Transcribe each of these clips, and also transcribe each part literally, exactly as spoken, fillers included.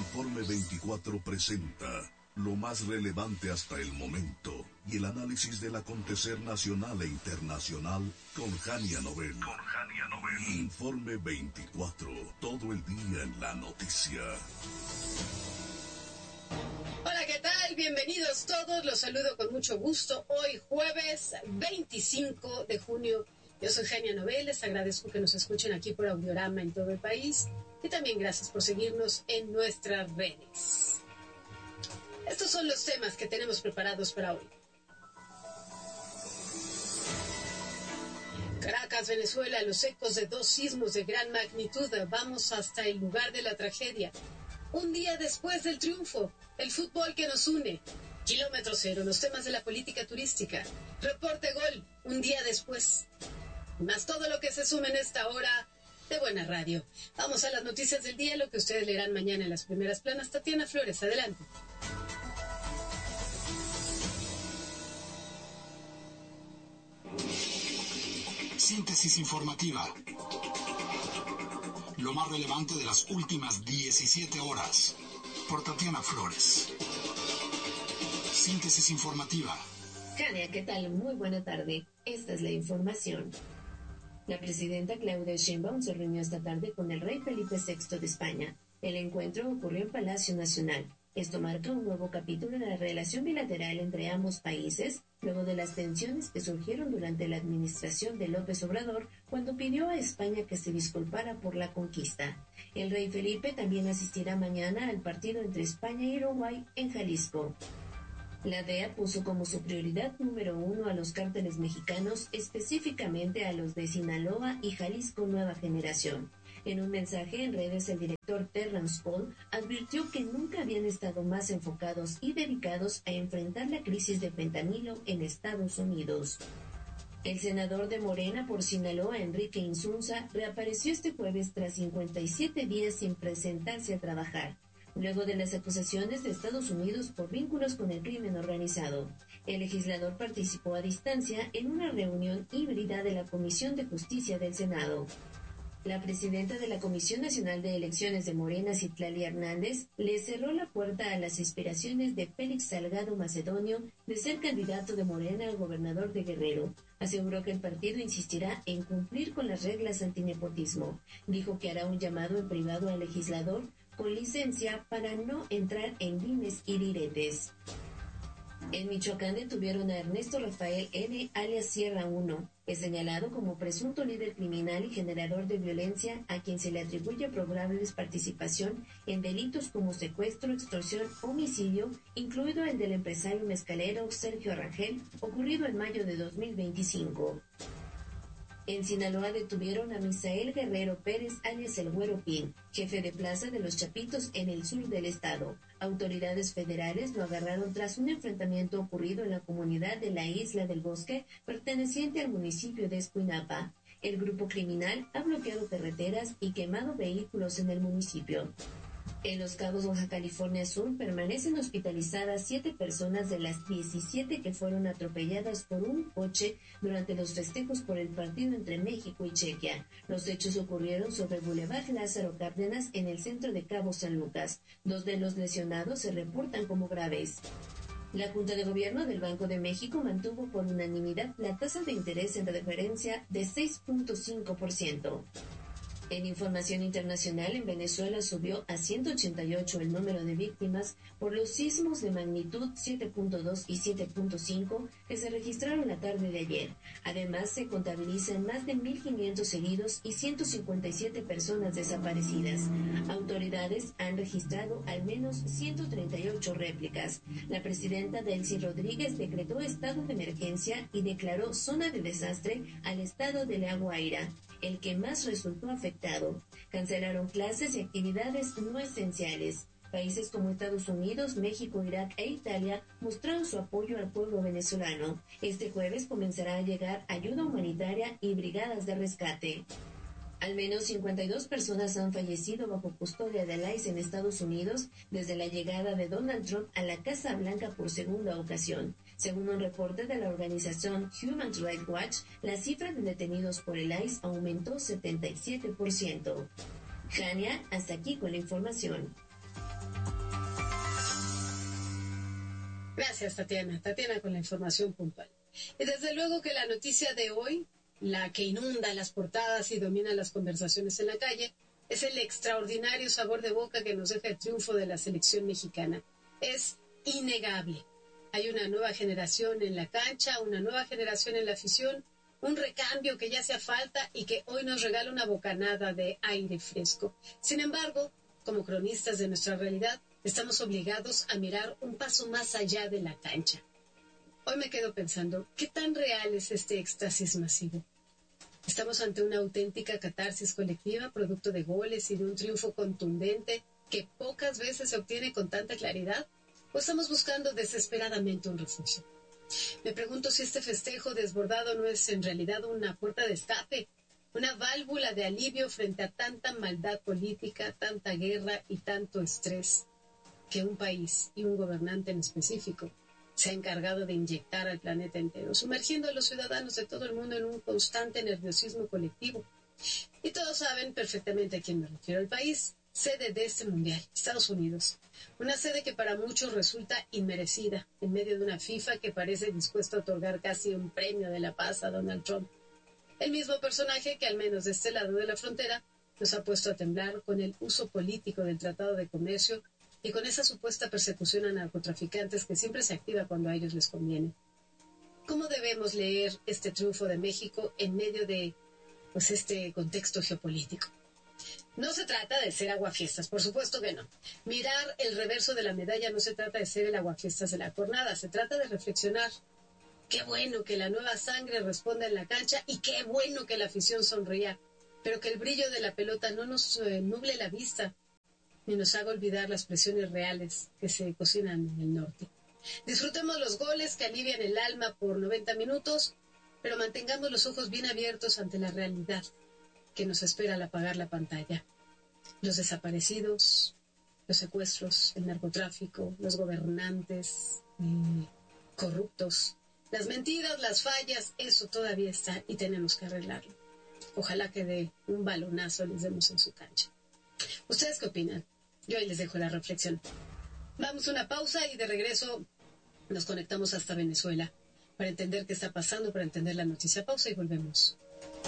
Informe veinticuatro presenta lo más relevante hasta el momento y el análisis del acontecer nacional e internacional con Jania Novel. Con Jania Novel. Informe veinticuatro, todo el día en la noticia. Hola, ¿qué tal? Bienvenidos todos, los saludo con mucho gusto. Hoy jueves veinticinco de junio. Yo soy Jania Novel, les agradezco que nos escuchen aquí por Audiorama en todo el país y también gracias por seguirnos en nuestras redes. Estos son los temas que tenemos preparados para hoy. Caracas, Venezuela, los ecos de dos sismos de gran magnitud. Vamos hasta el lugar de la tragedia. Un día después del triunfo, el fútbol que nos une. Kilómetro cero, los temas de la política turística. Reporte Gol, un día después. Más todo lo que se suma en esta hora de Buena Radio. Vamos a las noticias del día, lo que ustedes leerán mañana en las primeras planas. Tatiana Flores, adelante. Síntesis informativa. Lo más relevante de las últimas diecisiete horas. Por Tatiana Flores. Síntesis informativa. Jania, ¿qué tal? Muy buena tarde. Esta es la información. La presidenta Claudia Sheinbaum se reunió esta tarde con el rey Felipe sexto de España. El encuentro ocurrió en Palacio Nacional. Esto marca un nuevo capítulo de la relación bilateral entre ambos países, luego de las tensiones que surgieron durante la administración de López Obrador, cuando pidió a España que se disculpara por la conquista. El rey Felipe también asistirá mañana al partido entre España y Uruguay en Jalisco. La D E A puso como su prioridad número uno a los cárteles mexicanos, específicamente a los de Sinaloa y Jalisco Nueva Generación. En un mensaje en redes, el director Terrence Paul advirtió que nunca habían estado más enfocados y dedicados a enfrentar la crisis de fentanilo en Estados Unidos. El senador de Morena por Sinaloa, Enrique Insunza, reapareció este jueves tras cincuenta y siete días sin presentarse a trabajar, luego de las acusaciones de Estados Unidos por vínculos con el crimen organizado. El legislador participó a distancia en una reunión híbrida de la Comisión de Justicia del Senado. La presidenta de la Comisión Nacional de Elecciones de Morena, Citlali Hernández, le cerró la puerta a las aspiraciones de Félix Salgado Macedonio de ser candidato de Morena al gobernador de Guerrero. Aseguró que el partido insistirá en cumplir con las reglas antinepotismo. Dijo que hará un llamado en privado al legislador con licencia para no entrar en dimes y diretes. En Michoacán detuvieron a Ernesto Rafael N., alias Sierra uno, es señalado como presunto líder criminal y generador de violencia, a quien se le atribuye probable participación en delitos como secuestro, extorsión, homicidio, incluido el del empresario mezcalero Sergio Rangel, ocurrido en mayo de dos mil veinticinco. En Sinaloa detuvieron a Misael Guerrero Pérez, alias El Güero Pin, jefe de plaza de Los Chapitos en el sur del estado. Autoridades federales lo agarraron tras un enfrentamiento ocurrido en la comunidad de la Isla del Bosque, perteneciente al municipio de Escuinapa. El grupo criminal ha bloqueado carreteras y quemado vehículos en el municipio. En Los Cabos, Baja California Sur, permanecen hospitalizadas siete personas de las diecisiete que fueron atropelladas por un coche durante los festejos por el partido entre México y Chequia. Los hechos ocurrieron sobre Boulevard Lázaro Cárdenas en el centro de Cabo San Lucas. Dos de los lesionados se reportan como graves. La Junta de Gobierno del Banco de México mantuvo por unanimidad la tasa de interés en referencia de seis punto cinco por ciento. En información internacional, en Venezuela subió a ciento ochenta y ocho el número de víctimas por los sismos de magnitud siete punto dos y siete punto cinco que se registraron la tarde de ayer. Además, se contabilizan más de mil quinientos heridos y ciento cincuenta y siete personas desaparecidas. Autoridades han registrado al menos ciento treinta y ocho réplicas. La presidenta Delcy Rodríguez decretó estado de emergencia y declaró zona de desastre al estado de La Guaira, el que más resultó afectado. Cancelaron clases y actividades no esenciales. Países como Estados Unidos, México, Irak e Italia mostraron su apoyo al pueblo venezolano. Este jueves comenzará a llegar ayuda humanitaria y brigadas de rescate. Al menos cincuenta y dos personas han fallecido bajo custodia de la I C E en Estados Unidos desde la llegada de Donald Trump a la Casa Blanca por segunda ocasión. Según un reporte de la organización Human Rights Watch, la cifra de detenidos por el I C E aumentó setenta y siete por ciento. Jania, hasta aquí con la información. Gracias, Tatiana. Tatiana con la información puntual. Y desde luego que la noticia de hoy, la que inunda las portadas y domina las conversaciones en la calle, es el extraordinario sabor de boca que nos deja el triunfo de la selección mexicana. Es innegable. Hay una nueva generación en la cancha, una nueva generación en la afición, un recambio que ya hacía falta y que hoy nos regala una bocanada de aire fresco. Sin embargo, como cronistas de nuestra realidad, estamos obligados a mirar un paso más allá de la cancha. Hoy me quedo pensando, ¿qué tan real es este éxtasis masivo? ¿Estamos ante una auténtica catarsis colectiva, producto de goles y de un triunfo contundente que pocas veces se obtiene con tanta claridad? ¿O estamos buscando desesperadamente un refugio? Me pregunto si este festejo desbordado no es en realidad una puerta de escape, una válvula de alivio frente a tanta maldad política, tanta guerra y tanto estrés que un país y un gobernante en específico se ha encargado de inyectar al planeta entero, sumergiendo a los ciudadanos de todo el mundo en un constante nerviosismo colectivo. Y todos saben perfectamente a quién me refiero. El país, sede de este mundial, Estados Unidos. Una sede que para muchos resulta inmerecida, en medio de una FIFA que parece dispuesta a otorgar casi un premio de la paz a Donald Trump. El mismo personaje que, al menos de este lado de la frontera, nos ha puesto a temblar con el uso político del Tratado de Comercio y con esa supuesta persecución a narcotraficantes que siempre se activa cuando a ellos les conviene. ¿Cómo debemos leer este triunfo de México en medio de pues, este contexto geopolítico? No se trata de ser aguafiestas, por supuesto que no. Mirar el reverso de la medalla no se trata de ser el aguafiestas de la jornada, se trata de reflexionar. Qué bueno que la nueva sangre responda en la cancha y qué bueno que la afición sonría, pero que el brillo de la pelota no nos eh, nuble la vista, ni nos haga olvidar las presiones reales que se cocinan en el norte. Disfrutemos los goles que alivian el alma por noventa minutos, pero mantengamos los ojos bien abiertos ante la realidad que nos espera al apagar la pantalla. Los desaparecidos, los secuestros, el narcotráfico, los gobernantes eh, corruptos, las mentiras, las fallas, eso todavía está y tenemos que arreglarlo. Ojalá que de un balonazo les demos en su cancha. ¿Ustedes qué opinan? Yo ahí les dejo la reflexión. Vamos a una pausa y de regreso nos conectamos hasta Venezuela para entender qué está pasando, para entender la noticia. Pausa y volvemos.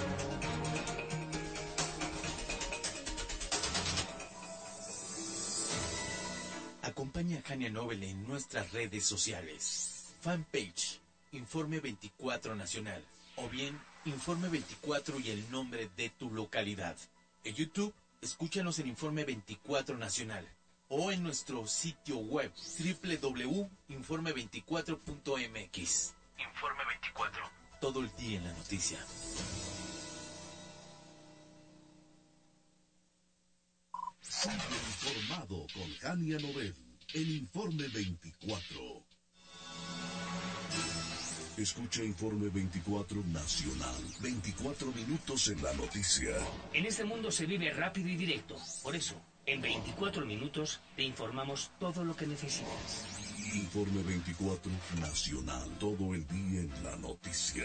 Acompaña a Jania Nobel en nuestras redes sociales. Fanpage, Informe veinticuatro Nacional. O bien, Informe veinticuatro y el nombre de tu localidad. En YouTube, escúchanos en Informe veinticuatro Nacional o en nuestro sitio web doble u doble u doble u punto informe veinticuatro punto m x. Informe veinticuatro. Todo el día en la noticia. Sigue informado con Jania Nobel. El Informe veinticuatro. Escucha Informe veinticuatro Nacional. veinticuatro minutos en la noticia. En este mundo se vive rápido y directo. Por eso, en veinticuatro minutos te informamos todo lo que necesitas. Informe veinticuatro Nacional. Todo el día en la noticia.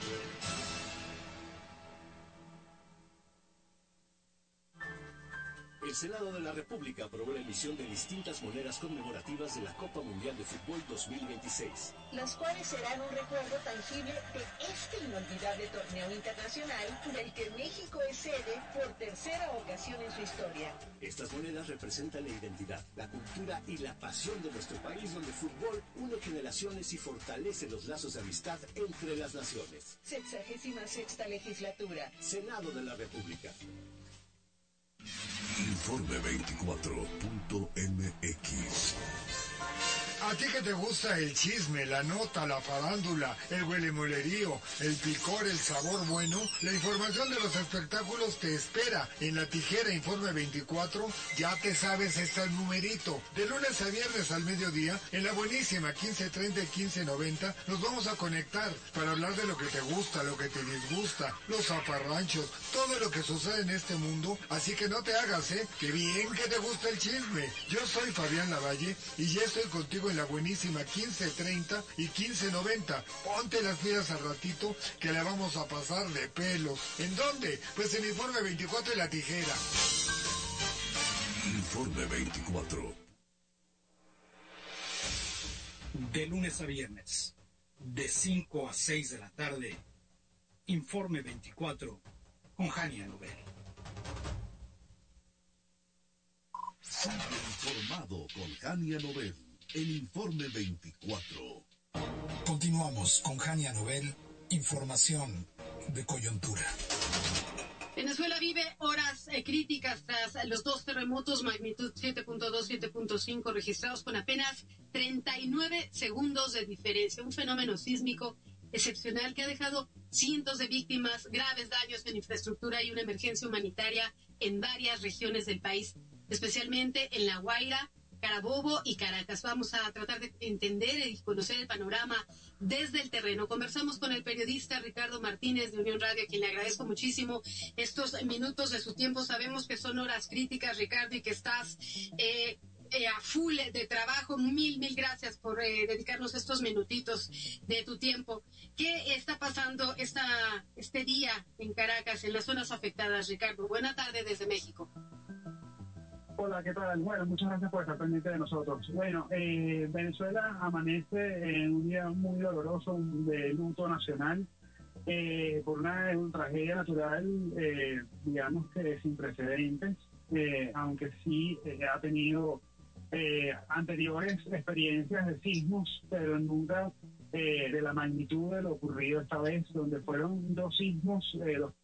El Senado de la República aprobó la emisión de distintas monedas conmemorativas de la Copa Mundial de Fútbol dos mil veintiséis. Las cuales serán un recuerdo tangible de este inolvidable torneo internacional del que México es sede por tercera ocasión en su historia. Estas monedas representan la identidad, la cultura y la pasión de nuestro país, donde el fútbol une generaciones y fortalece los lazos de amistad entre las naciones. Sexagésima sexta legislatura. Senado de la República. Informe veinticuatro punto m x. A ti que te gusta el chisme, la nota, la farándula, el huelemolerío, el picor, el sabor bueno, la información de los espectáculos te espera en La Tijera Informe veinticuatro. Ya te sabes este numerito. De lunes a viernes al mediodía, en la buenísima quince treinta y quince noventa, nos vamos a conectar para hablar de lo que te gusta, lo que te disgusta, los zaparranchos, todo lo que sucede en este mundo. Así que no te hagas, ¿eh? ¡Qué bien que te gusta el chisme! Yo soy Fabián Lavalle y ya estoy contigo en la buenísima quince treinta y quince noventa. Ponte las pilas al ratito que la vamos a pasar de pelos. ¿En dónde? Pues en Informe veinticuatro y La Tijera. Informe veinticuatro. De lunes a viernes, de cinco a seis de la tarde, Informe veinticuatro con Jania Nobel. Sigue informado con Jania Nobel, el Informe veinticuatro. Continuamos con Jania Nobel, información de coyuntura. Venezuela vive horas eh, críticas tras los dos terremotos magnitud siete punto dos, siete punto cinco registrados con apenas treinta y nueve segundos de diferencia. Un fenómeno sísmico excepcional que ha dejado cientos de víctimas, graves daños en infraestructura y una emergencia humanitaria en varias regiones del país, especialmente en La Guaira, Carabobo y Caracas. Vamos a tratar de entender y conocer el panorama desde el terreno. Conversamos con el periodista Ricardo Martínez de Unión Radio, a quien le agradezco muchísimo estos minutos de su tiempo. Sabemos que son horas críticas, Ricardo, y que estás eh, eh, a full de trabajo. Mil, mil gracias por eh, dedicarnos estos minutitos de tu tiempo. ¿Qué está pasando esta, este día en Caracas, en las zonas afectadas, Ricardo? Buena tarde desde México. Hola, ¿qué tal? Bueno, muchas gracias por estar pendiente de nosotros. Bueno, eh, Venezuela amanece en un día muy doloroso de luto nacional eh, por una, una tragedia natural, eh, digamos que sin precedentes, eh, aunque sí eh, ha tenido eh, anteriores experiencias de sismos, pero nunca eh, de la magnitud de lo ocurrido esta vez, donde fueron dos sismos, eh, dos